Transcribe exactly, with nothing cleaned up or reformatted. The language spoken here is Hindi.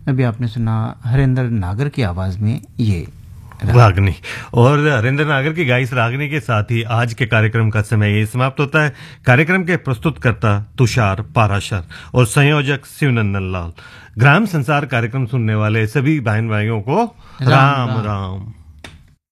अभी आपने सुना हरेंद्र नागर की आवाज में ये रागनी। और हरेंद्र नागर की गाई इस रागनी के साथ ही आज के कार्यक्रम का समय ये समाप्त होता है। कार्यक्रम के प्रस्तुतकर्ता तुषार पाराशर और संयोजक शिवनंदन लाल। ग्राम संसार कार्यक्रम सुनने वाले सभी बहन भाइयों को राम राम, राम।